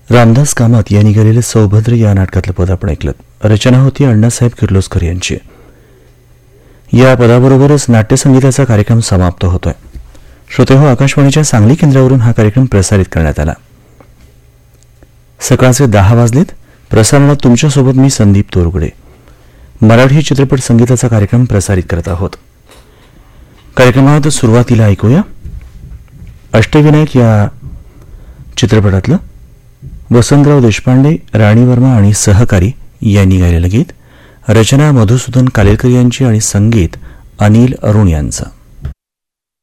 रामदास कामत यांनी गेलेले सौभद्र या नाटकातलं पद आपण ऐकलं. रचना होती अण्णासाहेब किर्लोस्कर यांची. या पदाबरोबरच नाट्यसंगीताचा कार्यक्रम समाप्त होतोय. श्रोतेहो, आकाशवाणीच्या सांगली केंद्रावरून हा कार्यक्रम प्रसारित करण्यात आला. सकाळचे 10 वाजलेत. प्रसारणात तुमच्यासोबत मी संदीप तोरगुडे. मराठी चित्रपट संगीताचा कार्यक्रम प्रसारित करत आहोत. कार्यक्रमात सुरुवातीला ऐकूया अष्टविनायक या चित्रपटातलं वसंतराव देशपांडे, राणी वर्मा आणि सहकारी यांनी गायलेलं गीत. रचना मधुसूदन कालेलकर यांची आणि संगीत अनिल अरुण यांचं.